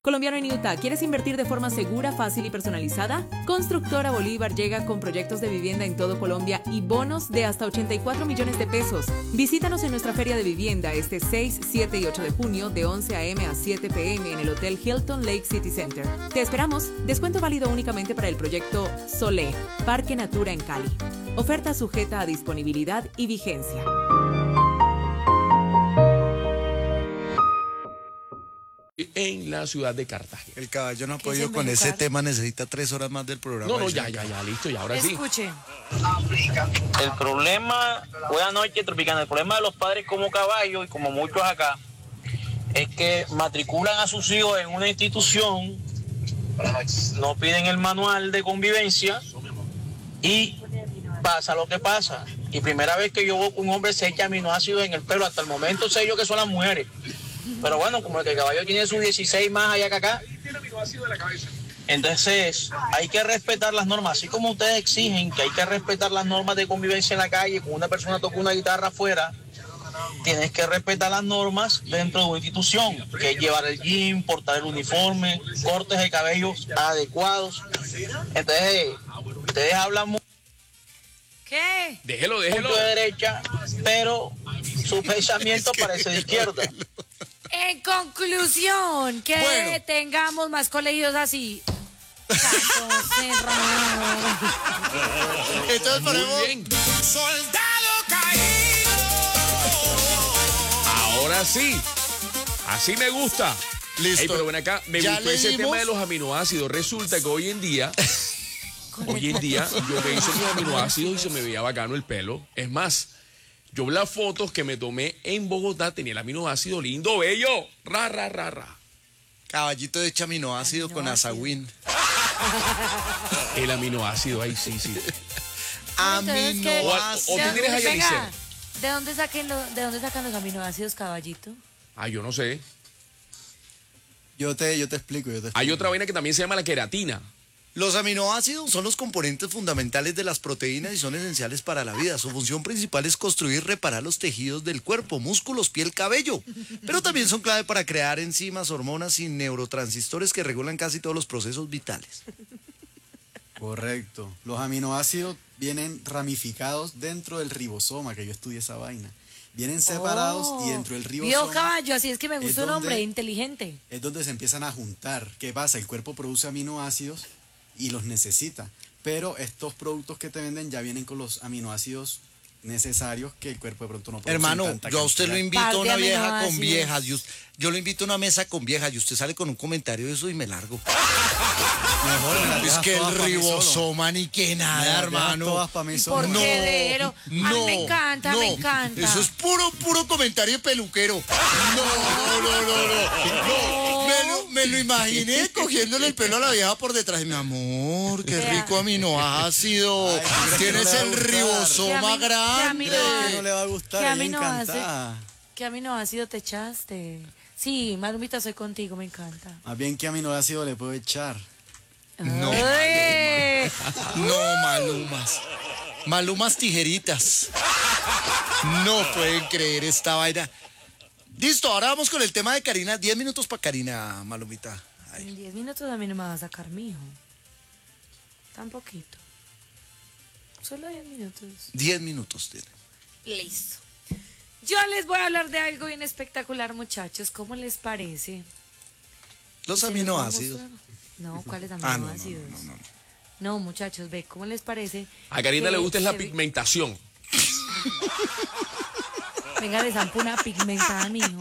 Colombiano en Utah, ¿quieres invertir de forma segura, fácil y personalizada? Constructora Bolívar llega con proyectos de vivienda en todo Colombia y bonos de hasta 84 millones de pesos. Visítanos en nuestra feria de vivienda este 6, 7 y 8 de junio de 11 a.m. a 7 p.m. en el Hotel Hilton Lake City Center. Te esperamos. Descuento válido únicamente para el proyecto Solé, Parque Natura en Cali. Oferta sujeta a disponibilidad y vigencia. En la ciudad de Cartagena. El caballo no ha podido con ese tema, necesita 3 horas más del programa. No, ya, listo, y ahora sí. Escuche. El problema, buenas noches, Tropicana, el problema de los padres como Caballo y como muchos acá, es que matriculan a sus hijos en una institución, no piden el manual de convivencia y pasa lo que pasa. Y primera vez que yo veo que un hombre se echa aminoácidos en el pelo, hasta el momento sé yo que son las mujeres. Pero bueno, como el que Caballo tiene sus 16 más allá que acá, entonces hay que respetar las normas, así como ustedes exigen que hay que respetar las normas de convivencia en la calle, cuando una persona toca una guitarra afuera, tienes que respetar las normas dentro de una institución, que es llevar el jean, portar el uniforme, cortes de cabello adecuados. Entonces, ustedes hablan mucho ¿Qué? Déjelo. de derecha, pero su pensamiento parece de izquierda. En conclusión, que Bueno. tengamos más colegios así. Santo cerrado. Entonces Muy ponemos... bien. Soldado caído. Ahora sí. Así me gusta. Listo. Ey, pero ven acá, me Ya gustó ese leímos. tema de los aminoácidos. Resulta que hoy en día yo me hice mis aminoácidos y se me veía bacano el pelo. Es más, yo las fotos que me tomé en Bogotá tenía el aminoácido lindo, bello. Ra. Caballito de aminoácido con azagüín. El aminoácido, ahí sí. Entonces, ¿qué? O tú tienes a Venga, Yalicer. ¿de dónde sacan los aminoácidos, Caballito? Ah, yo no sé. Yo te explico. Hay otra vaina que también se llama la queratina. Los aminoácidos son los componentes fundamentales de las proteínas y son esenciales para la vida. Su función principal es construir y reparar los tejidos del cuerpo, músculos, piel, cabello. Pero también son clave para crear enzimas, hormonas y neurotransmisores que regulan casi todos los procesos vitales. Correcto. Los aminoácidos vienen ramificados dentro del ribosoma, que yo estudié esa vaina. Vienen separados y dentro del Vio, ribosoma Caballo, así es que me gusta un donde- hombre inteligente. es donde se empiezan a juntar. ¿Qué pasa? El cuerpo produce aminoácidos y los necesita. Pero estos productos que te venden ya vienen con los aminoácidos necesarios que el cuerpo de pronto no produce. Hermano, en tanta yo a usted lo cantidad. invito a Par de una vieja con aminoácidos. viejas. Yo lo invito a una mesa con viejas y usted sale con un comentario de eso y me largo. Mejor me las Es dejas que todas el pa' mí solo. ribosoma ni que Me nada, las dejas hermano. todas pa' mí ¿Y solo. por No, qué, Dero? A mí no, me encanta, no. me encanta. Eso es puro comentario de peluquero. No. Me lo imaginé cogiéndole el pelo a la vieja por detrás. Y, mi amor, qué Vea. rico aminoácido. Ay, mira, Tienes que no el le va a gustar. ribosoma Que a mí grande. ¿Crees que no le va a ¿Qué gustar? Ella aminoácido? encantada. ¿Qué aminoácido te echaste? Sí, Marumita, soy contigo, me encanta. Más bien, ¿qué aminoácido le puedo echar? No, Ay. no, Malumas. Malumas tijeritas. No pueden creer esta vaina. Listo, ahora vamos con el tema de Karina. 10 minutos para Karina, Malumita. Ay. En 10 minutos a mí no me va a sacar mi hijo. Tan poquito. Solo 10 minutos. 10 minutos tiene. Listo. Yo les voy a hablar de algo bien espectacular, muchachos. ¿Cómo les parece? Los ¿Se los aminoácidos. voy a mostrar? No, ¿cuáles Ah, no, aminoácidos? no. No, muchachos, ve, ¿cómo les parece? A Karina que le gusta es la se ve- pigmentación. Venga, de zampo una pigmentada, mijo.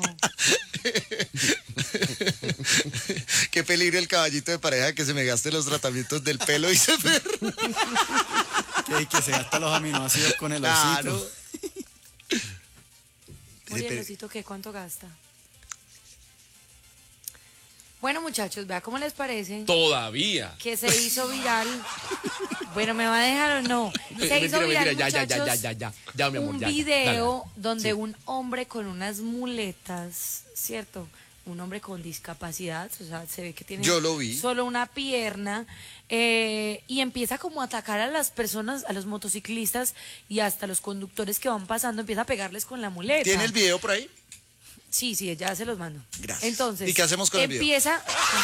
Qué peligro el caballito de pareja que se me gaste los tratamientos del pelo y se me... Que se gasta los aminoácidos con el Claro. osito. Murielosito, ¿qué? ¿Cuánto gasta? Bueno, muchachos, vea cómo les parece Todavía. que se hizo viral. Bueno, ¿me va a dejar o no? Se hizo viral, muchachos, Ya, mi amor, un ya. video Dale. donde Sí. un hombre con unas muletas, ¿cierto? Un hombre con discapacidad, o sea, se ve que tiene Yo lo vi. solo una pierna, y empieza como a atacar a las personas, a los motociclistas y hasta a los conductores que van pasando, empieza a pegarles con la muleta. ¿Tiene el video por ahí? Sí, ya se los mando. Gracias. Entonces, ¿Y qué hacemos con el video? empieza